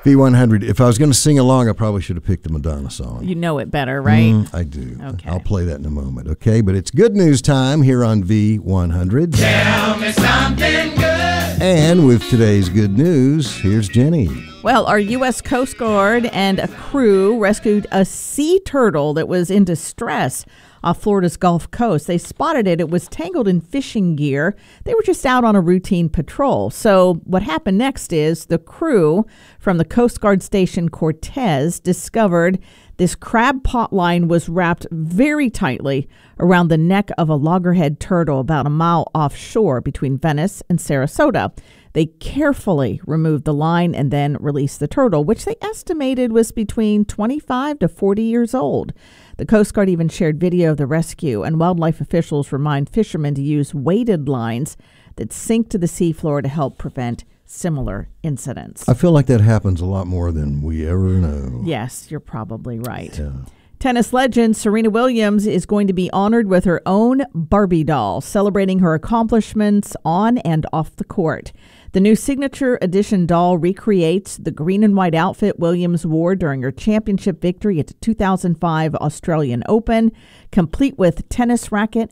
V100. If I was going to sing along, I probably should have picked the Madonna song. You know it better, right? I do. Okay. I'll play that in a moment, okay? But it's good news time here on V100. Tell me something good. And with today's good news, here's Jenny. Well, our U.S. Coast Guard and a crew rescued a sea turtle that was in distress off Florida's Gulf Coast. They spotted it. It was tangled in fishing gear. They were just out on a routine patrol. So what happened next is the crew from the Coast Guard station Cortez discovered this crab pot line was wrapped very tightly around the neck of a loggerhead turtle about a mile offshore between Venice and Sarasota. They carefully removed the line and then released the turtle, which they estimated was between 25 to 40 years old. The Coast Guard even shared video of the rescue, and wildlife officials remind fishermen to use weighted lines that sink to the seafloor to help prevent similar incidents. I feel like that happens a lot more than we ever know. Yes, you're probably right. Yeah. Tennis legend Serena Williams is going to be honored with her own Barbie doll, celebrating her accomplishments on and off the court. The new signature edition doll recreates the green and white outfit Williams wore during her championship victory at the 2005 Australian Open, complete with tennis racket